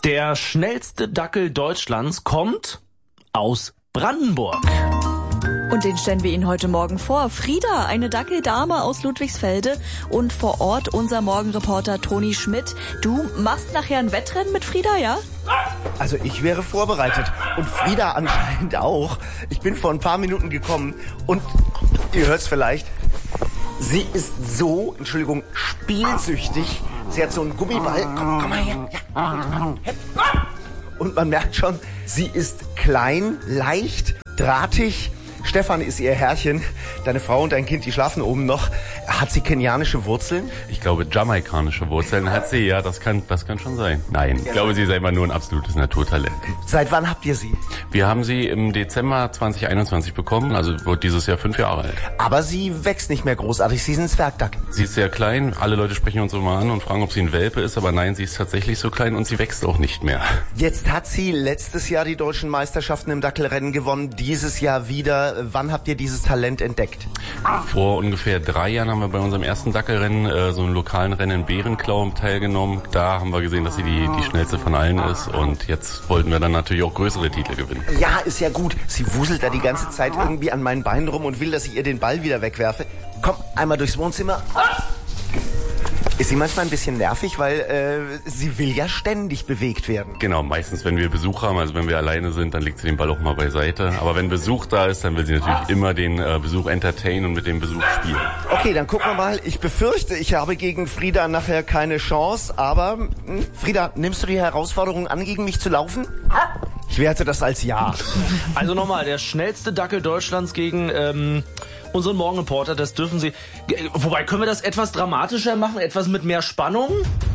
Der schnellste Dackel Deutschlands kommt aus Brandenburg. Und den stellen wir Ihnen heute Morgen vor. Frieda, eine Dackeldame aus Ludwigsfelde und vor Ort unser Morgenreporter Toni Schmidt. Du machst nachher ein Wettrennen mit Frieda, ja? Also ich wäre vorbereitet und Frieda anscheinend auch. Ich bin vor ein paar Minuten gekommen und ihr hört's vielleicht, sie ist so, Entschuldigung, spielsüchtig. Sie hat so einen Gummiball. Komm mal her. Ja. Und man merkt schon, sie ist klein, leicht, drahtig. Stefan ist ihr Herrchen. Deine Frau und dein Kind, die schlafen oben noch. Hat sie kenianische Wurzeln? Ich glaube, jamaikanische Wurzeln hat sie, ja, das kann schon sein. Nein, ich glaube, sie ist einfach nur ein absolutes Naturtalent. Seit wann habt ihr sie? Wir haben sie im Dezember 2021 bekommen, also wird dieses Jahr 5 Jahre alt. Aber sie wächst nicht mehr großartig, sie ist ein Zwergdackel. Sie ist sehr klein, alle Leute sprechen uns immer an und fragen, ob sie ein Welpe ist, aber nein, sie ist tatsächlich so klein und sie wächst auch nicht mehr. Jetzt hat sie letztes Jahr die deutschen Meisterschaften im Dackelrennen gewonnen, dieses Jahr wieder. Wann habt ihr dieses Talent entdeckt? Vor ungefähr 3 Jahren haben wir bei unserem ersten Dackelrennen, so einem lokalen Rennen in Bärenklau teilgenommen. Da haben wir gesehen, dass sie die schnellste von allen ist und jetzt wollten wir dann natürlich auch größere Titel gewinnen. Ja, ist ja gut. Sie wuselt da die ganze Zeit irgendwie an meinen Beinen rum und will, dass ich ihr den Ball wieder wegwerfe. Komm, einmal durchs Wohnzimmer. Ist sie manchmal ein bisschen nervig, weil sie will ja ständig bewegt werden. Genau, meistens wenn wir Besuch haben, also wenn wir alleine sind, dann legt sie den Ball auch mal beiseite. Aber wenn Besuch da ist, dann will sie natürlich immer den Besuch entertainen und mit dem Besuch spielen. Okay, dann gucken wir mal. Ich befürchte, ich habe gegen Frieda nachher keine Chance, aber Frieda, nimmst du die Herausforderung an, gegen mich zu laufen? Ich werte das als Ja. Also nochmal, der schnellste Dackel Deutschlands gegen unseren Morgenreporter, das dürfen Sie... Wobei, können wir das etwas dramatischer machen, etwas mit mehr Spannung?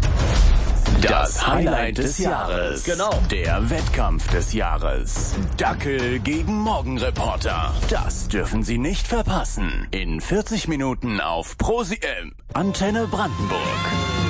Das Highlight des Jahres. Genau. Der Wettkampf des Jahres. Dackel gegen Morgenreporter. Das dürfen Sie nicht verpassen. In 40 Minuten auf Antenne Brandenburg.